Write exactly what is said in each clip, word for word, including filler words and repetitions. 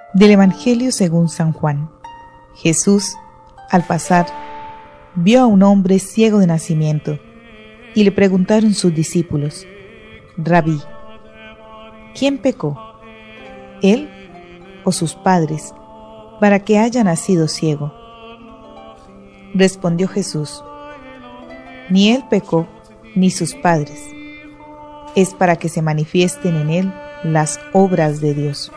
Del Evangelio según San Juan. Jesús, al pasar, vio a un hombre ciego de nacimiento, y le preguntaron sus discípulos: Rabí, ¿quién pecó, él o sus padres, para que haya nacido ciego? Respondió Jesús: Ni él pecó, ni sus padres. Es para que se manifiesten en él las obras de Dios.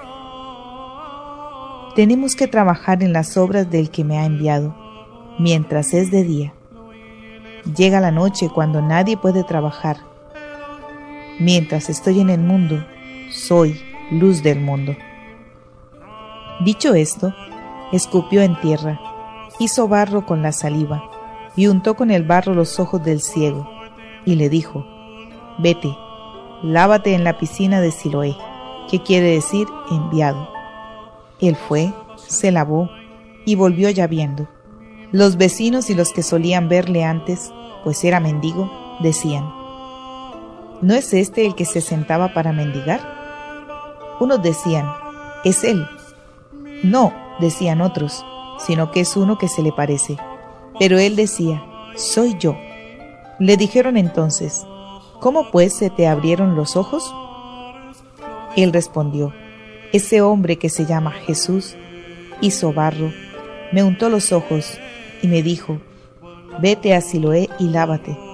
Tenemos que trabajar en las obras del que me ha enviado, mientras es de día. Llega la noche cuando nadie puede trabajar. Mientras estoy en el mundo, soy luz del mundo. Dicho esto, escupió en tierra, hizo barro con la saliva, y untó con el barro los ojos del ciego, y le dijo: Vete, lávate en la piscina de Siloé, que quiere decir enviado. Él fue, se lavó, y volvió ya viendo. Los vecinos y los que solían verle antes, pues era mendigo, decían: ¿No es este el que se sentaba para mendigar? Unos decían: es él. No, decían otros, sino que es uno que se le parece. Pero él decía: soy yo. Le dijeron entonces: ¿cómo pues se te abrieron los ojos? Él respondió: ese hombre que se llama Jesús hizo barro, me untó los ojos y me dijo: vete a Siloé y lávate.